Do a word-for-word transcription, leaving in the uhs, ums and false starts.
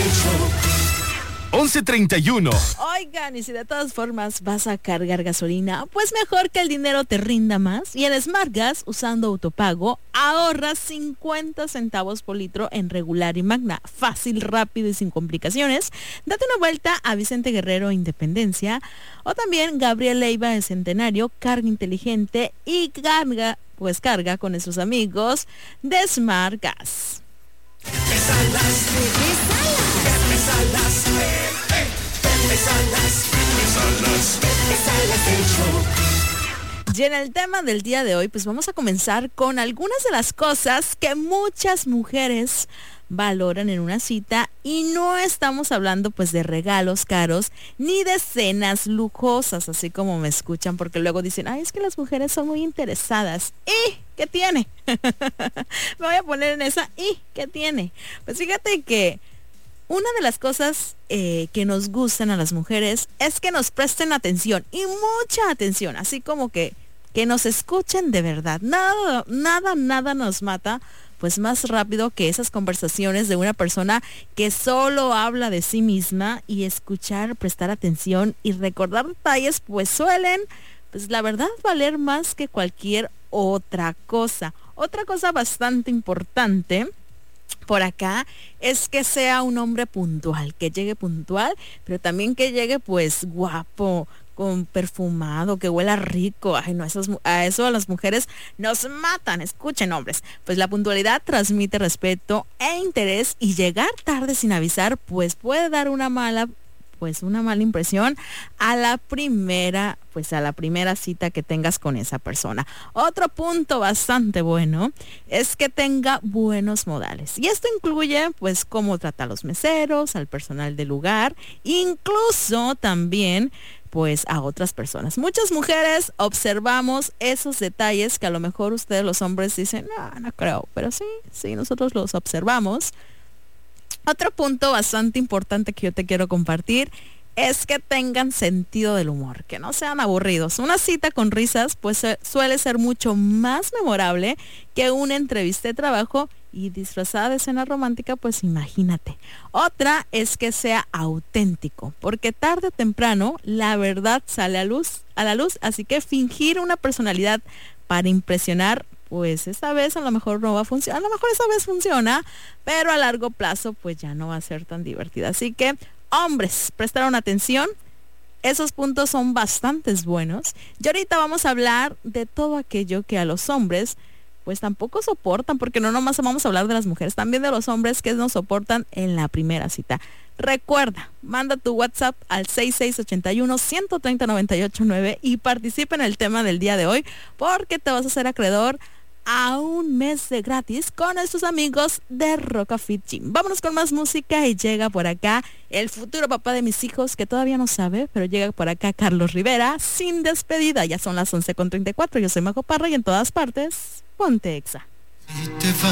once treinta y uno. Oigan, y si de todas formas vas a cargar gasolina, pues mejor que el dinero te rinda más. Y en Smart Gas, usando autopago, ahorras cincuenta centavos por litro en regular y magna. Fácil, rápido y sin complicaciones. Date una vuelta a Vicente Guerrero, Independencia. O también Gabriel Leiva de Centenario, carga inteligente y carga, pues carga con nuestros amigos de Smart Gas. Y en el tema del día de hoy, pues vamos a comenzar con algunas de las cosas que muchas mujeres valoran en una cita, y no estamos hablando pues de regalos caros ni de cenas lujosas, así como me escuchan, porque luego dicen, ay, es que las mujeres son muy interesadas. ¿Y qué tiene? Me voy a poner en esa, ¿y qué tiene? Pues fíjate que una de las cosas eh, que nos gustan a las mujeres es que nos presten atención, y mucha atención, así como que, que nos escuchen de verdad. Nada, nada, nada nos mata pues más rápido que esas conversaciones de una persona que solo habla de sí misma. Y escuchar, prestar atención y recordar detalles pues suelen, pues la verdad, valer más que cualquier otra cosa. Otra cosa bastante importante por acá es que sea un hombre puntual, que llegue puntual, pero también que llegue pues guapo, con perfumado, que huela rico. Ay, no, esos, a eso a las mujeres nos matan. Escuchen, hombres, pues la puntualidad transmite respeto e interés, y llegar tarde sin avisar pues puede dar una mala pues una mala impresión a la primera, pues a la primera cita que tengas con esa persona. Otro punto bastante bueno es que tenga buenos modales. Y esto incluye pues cómo trata a los meseros, al personal del lugar, incluso también pues a otras personas. Muchas mujeres observamos esos detalles que a lo mejor ustedes los hombres dicen, no, no creo, pero sí, sí, nosotros los observamos. Otro punto bastante importante que yo te quiero compartir es que tengan sentido del humor, que no sean aburridos. Una cita con risas pues suele ser mucho más memorable que una entrevista de trabajo, y disfrazada de cena romántica, pues imagínate. Otra es que sea auténtico, porque tarde o temprano la verdad sale a luz, a la luz, así que fingir una personalidad para impresionar, pues esta vez a lo mejor no va a funcionar, a lo mejor esta vez funciona, pero a largo plazo pues ya no va a ser tan divertida. Así que, hombres, prestaron atención, esos puntos son bastante buenos. Y ahorita vamos a hablar de todo aquello que a los hombres pues tampoco soportan, porque no nomás vamos a hablar de las mujeres, también de los hombres que nos soportan en la primera cita. Recuerda, manda tu WhatsApp al seis seis ocho uno, uno tres cero, nueve ocho nueve y participa en el tema del día de hoy, porque te vas a hacer acreedor a un mes de gratis con nuestros amigos de Roca Fit Gym. Vámonos con más música, y llega por acá el futuro papá de mis hijos, que todavía no sabe, pero llega por acá Carlos Rivera, Sin Despedida. Ya son las once con treinta y cuatro, yo soy Majo Parra, y en todas partes, ponte Exa.